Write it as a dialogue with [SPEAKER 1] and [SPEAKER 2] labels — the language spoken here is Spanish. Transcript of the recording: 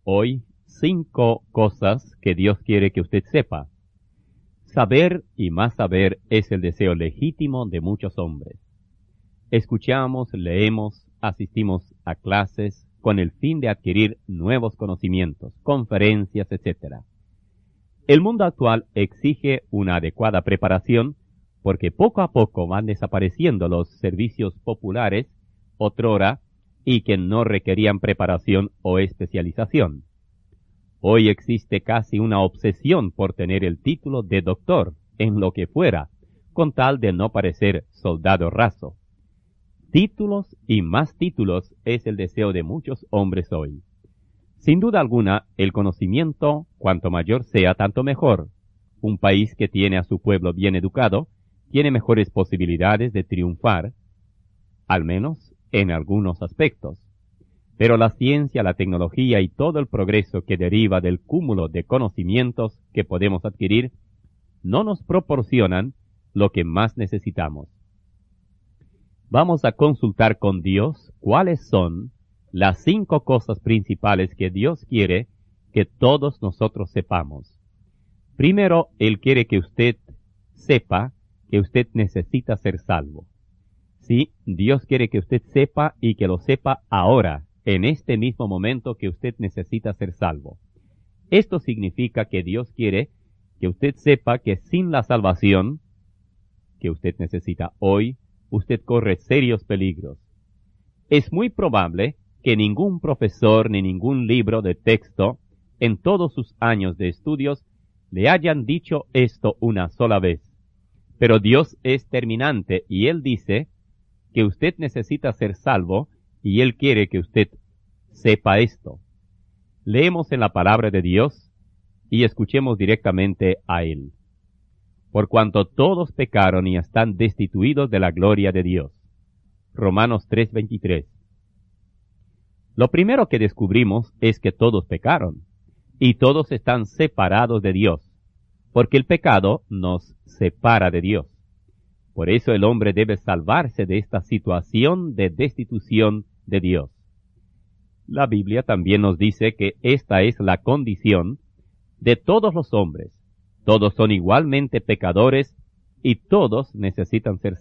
[SPEAKER 1] Hoy, 5 cosas que Dios quiere que usted sepa. Saber y más saber es el deseo legítimo de muchos hombres. Escuchamos, leemos, asistimos a clases con el fin de adquirir nuevos conocimientos, conferencias, etc. El mundo actual exige una adecuada preparación porque poco a poco van desapareciendo los servicios populares, otrora, y que no requerían preparación o especialización. Hoy existe casi una obsesión por tener el título de doctor, en lo que fuera, con tal de no parecer soldado raso. Títulos y más títulos es el deseo de muchos hombres hoy. Sin duda alguna, el conocimiento, cuanto mayor sea, tanto mejor. Un país que tiene a su pueblo bien educado, tiene mejores posibilidades de triunfar, al menos en algunos aspectos. Pero la ciencia, la tecnología y todo el progreso que deriva del cúmulo de conocimientos que podemos adquirir, no nos proporcionan lo que más necesitamos. Vamos a consultar con Dios cuáles son las 5 cosas principales que Dios quiere que todos nosotros sepamos. Primero, Él quiere que usted sepa que usted necesita ser salvo. Sí, Dios quiere que usted sepa y que lo sepa ahora, en este mismo momento que usted necesita ser salvo. Esto significa que Dios quiere que usted sepa que sin la salvación que usted necesita hoy, usted corre serios peligros. Es muy probable que ningún profesor ni ningún libro de texto en todos sus años de estudios le hayan dicho esto una sola vez. Pero Dios es terminante y Él dice que usted necesita ser salvo y Él quiere que usted sepa esto. Leemos en la palabra de Dios y escuchemos directamente a Él. Por cuanto todos pecaron y están destituidos de la gloria de Dios. Romanos 3:23. Lo primero que descubrimos es que todos pecaron y todos están separados de Dios, porque el pecado nos separa de Dios. Por eso el hombre debe salvarse de esta situación de destitución de Dios. La Biblia también nos dice que esta es la condición de todos los hombres. Todos son igualmente pecadores y todos necesitan ser